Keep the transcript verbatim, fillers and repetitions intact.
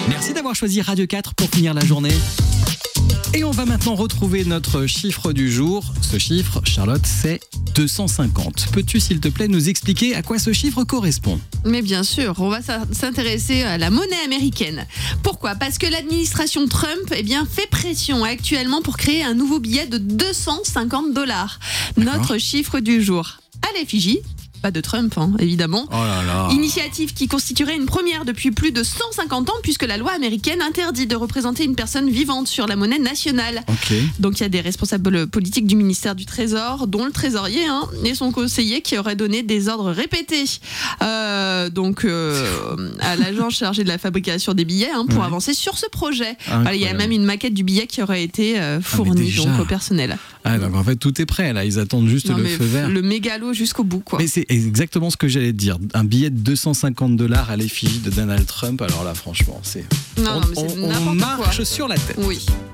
Merci d'avoir choisi Radio quatre pour finir la journée. Et on va maintenant retrouver notre chiffre du jour. Ce chiffre, Charlotte, c'est deux cent cinquante. Peux-tu, s'il te plaît, nous expliquer à quoi ce chiffre correspond ? Mais bien sûr, on va s'intéresser à la monnaie américaine. Pourquoi ? Parce que l'administration Trump eh bien, fait pression actuellement pour créer un nouveau billet de deux cent cinquante dollars. Notre chiffre du jour. À l'effigie. Pas de Trump, hein, évidemment. Oh là là. Initiative qui constituerait une première depuis plus de cent cinquante ans, puisque la loi américaine interdit de représenter une personne vivante sur la monnaie nationale. Okay. Donc il y a des responsables politiques du ministère du Trésor, dont le trésorier hein, et son conseiller, qui auraient donné des ordres répétés euh, donc, euh, à l'agent chargé de la fabrication des billets hein, pour ouais. avancer sur ce projet. Voilà, il y a même une maquette du billet qui aurait été euh, fournie ah, donc, au personnel. Ah, donc en fait tout est prêt là, ils attendent juste non, le feu vert. Le mégalo jusqu'au bout quoi. Mais c'est exactement ce que j'allais te dire. Un billet de deux cent cinquante dollars à l'effigie de Donald Trump. Alors là franchement c'est... Non, on, non, mais c'est on, n'importe on marche quoi. sur la tête. Oui.